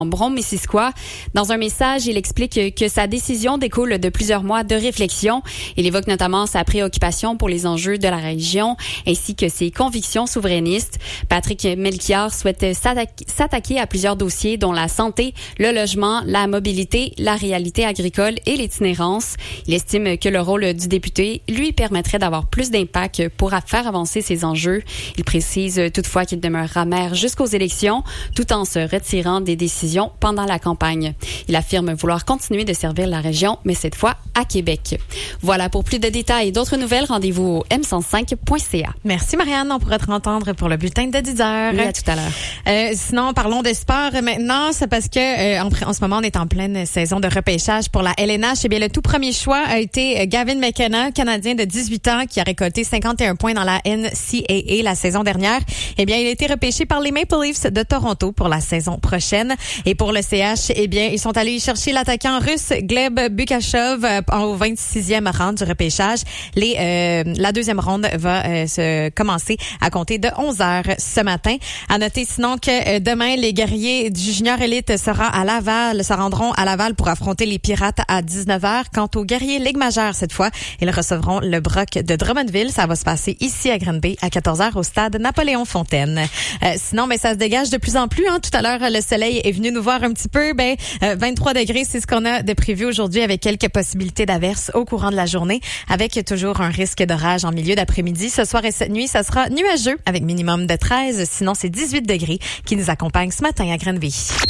Brome-Missisquoi. Dans un message, il explique que sa décision découle de plusieurs mois de réflexion. Il évoque notamment sa préoccupation pour les enjeux de la région ainsi que ses convictions souverainistes. Patrick Melchior souhaite s'attaquer à plusieurs dossiers dont la santé, le logement, la mobilité, la réalité agricole et l'itinérance. Il estime que le rôle du député lui permettrait d'avoir plus d'impact pour faire avancer ces enjeux. Il précise toutefois qu'il demeurera maire jusqu'aux élections tout en se retirant des décisions pendant la campagne. Il affirme vouloir continuer de servir la région, mais cette fois à Québec. Voilà, pour plus de détails et d'autres nouvelles, rendez-vous au m105.ca. Merci Marianne, on pourra te entendre pour le bulletin de 10h. Oui, à tout à l'heure. Sinon, parlons de sport maintenant. C'est parce que en ce moment, on est en pleine saison de repêchage pour la LNH. Eh bien, le tout premier choix a été Gavin McKenna, Canadien de 18 ans, qui a récolté 51 points dans la NCAA la saison dernière. Eh bien, il a été repêché par les Maple Leafs de Toronto pour la saison prochaine. Et pour le CH, eh bien, ils sont allés chercher l'attaquant russe Gleb Bukashov au 26e rang du repêchage. La deuxième ronde va se commencer à compter de 11h ce matin. À noter sinon que demain, les guerriers du Junior Elite se rendront à Laval pour affronter les Pirates à 19h. Quant aux guerriers Ligue majeure cette fois, ils recevront le Brock de Drummondville. Ça va se passer ici à Granby à 14h au stade Napoléon-Fontaine. Sinon, mais ça se dégage de plus en plus. Tout à l'heure, le soleil est venu nous voir un petit peu. 23 degrés, c'est ce qu'on a de prévu aujourd'hui avec quelques possibilités d'averses au courant de la journée, avec toujours un risque d'orage en milieu d'après-midi. Ce soir et cette nuit, ça sera nuageux avec minimum de 13. Sinon, c'est 18 degrés qui nous accompagnent ce matin à Granby.